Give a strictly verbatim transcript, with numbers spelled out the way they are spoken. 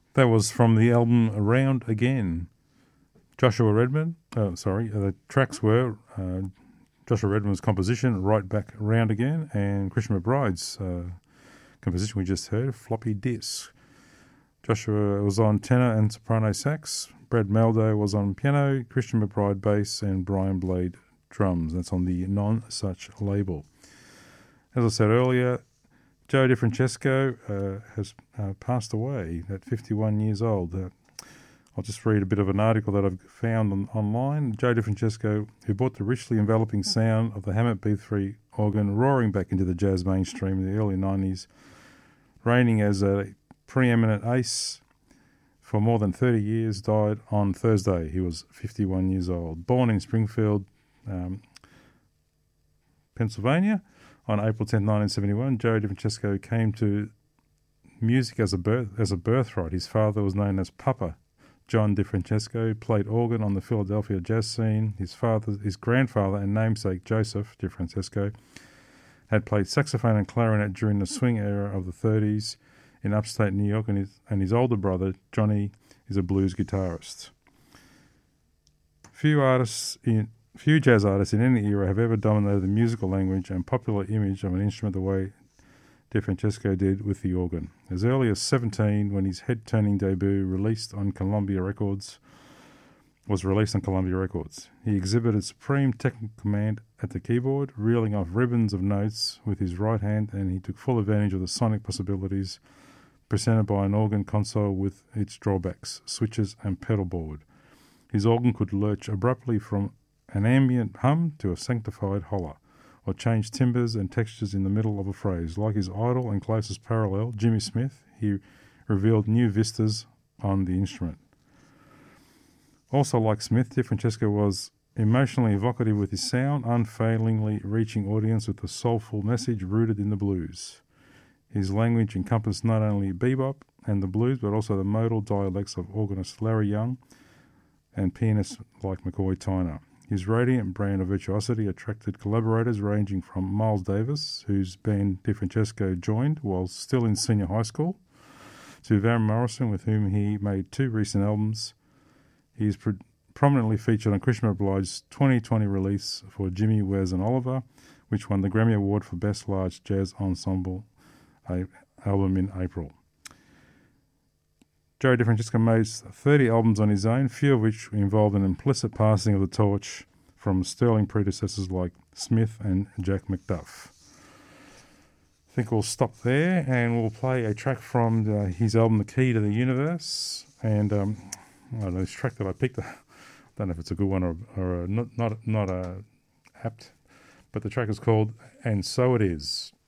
That was from the album Around Again. Joshua Redman, uh, sorry, uh, the tracks were uh, Joshua Redman's composition, Right Back Around Again, and Christian McBride's uh, composition we just heard, Floppy Disk. Joshua was on tenor and soprano sax, Brad Maldo was on piano, Christian McBride bass, and Brian Blade drums. That's on the Non Such label. As I said earlier, Joe DeFrancesco uh, has uh, passed away at fifty-one years old. Uh, I'll just read a bit of an article that I've found on, online. Joe DeFrancesco, who brought the richly enveloping sound of the Hammett B three organ roaring back into the jazz mainstream in the early nineties, reigning as a preeminent ace for more than thirty years, died on Thursday. He was fifty-one years old. Born in Springfield, um, Pennsylvania, on April tenth, nineteen seventy-one, Joe DeFrancesco came to music as a birth as a birthright. His father was known as Papa John DeFrancesco, played organ on the Philadelphia jazz scene. His father, his grandfather and namesake Joseph DeFrancesco had played saxophone and clarinet during the swing era of the thirties in upstate New York, and his, and his older brother Johnny is a blues guitarist. Few artists in Few jazz artists in any era have ever dominated the musical language and popular image of an instrument the way DeFrancesco did with the organ. As early as seventeen, when his head-turning debut released on Columbia Records was released on Columbia Records, he exhibited supreme technical command at the keyboard, reeling off ribbons of notes with his right hand, and he took full advantage of the sonic possibilities presented by an organ console with its drawbacks, switches, and pedal board. His organ could lurch abruptly from an ambient hum to a sanctified holler, or change timbres and textures in the middle of a phrase. Like his idol and closest parallel, Jimmy Smith, he revealed new vistas on the instrument. Also like Smith, DeFrancesco was emotionally evocative with his sound, unfailingly reaching audience with a soulful message rooted in the blues. His language encompassed not only bebop and the blues, but also the modal dialects of organist Larry Young and pianists like McCoy Tyner. His radiant brand of virtuosity attracted collaborators ranging from Miles Davis, whose band DeFrancesco joined while still in senior high school, to Van Morrison, with whom he made two recent albums. He is pro- prominently featured on Christian McBride's twenty twenty release for Jimmy, Wes and Oliver, which won the Grammy Award for Best Large Jazz Ensemble album in April. Joe DeFrancesco made thirty albums on his own, few of which involved an implicit passing of the torch from sterling predecessors like Smith and Jack McDuff. I think we'll stop there and we'll play a track from the, his album The Key to the Universe. And um, I don't know, this track that I picked, I don't know if it's a good one or, or a, not, not, not a apt, but the track is called And So It Is.